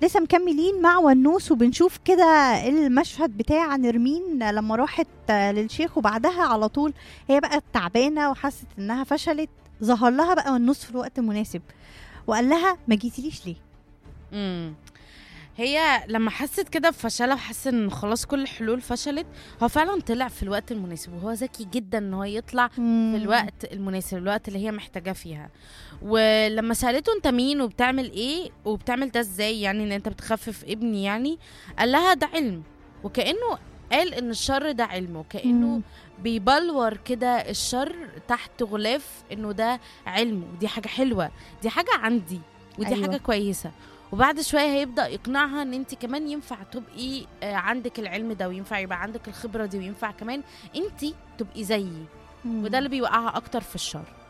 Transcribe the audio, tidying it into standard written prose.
لسه مكملين مع ونوس، وبنشوف كده المشهد بتاع نرمين لما راحت للشيخ، وبعدها على طول هي بقى تعبانة وحست انها فشلت. ظهر لها بقى ونوس في الوقت المناسب وقال لها ما جيتيليش ليه. امم هي لما حست كده بفشلها وحست ان خلاص كل الحلول فشلت، هو فعلا طلع في الوقت المناسب، وهو ذكي جدا ان هو يطلع في الوقت المناسب، الوقت اللي هي محتاجاه فيها. ولما سألته انت مين وبتعمل ايه وبتعمل ده ازاي، يعني ان انت بتخفف ابني، يعني قال لها ده علم. وكأنه قال ان الشر ده علم، وكأنه بيبلور كده الشر تحت غلاف انه ده علم، ودي حاجة حلوة، دي حاجة عندي، ودي أيوة. حاجة كويسة. وبعد شوية هيبدأ يقنعها ان انت كمان ينفع تبقي عندك العلم ده، وينفع يبقى عندك الخبرة دي، وينفع كمان انت تبقي زيي. وده اللي بيوقعها اكتر في الشر.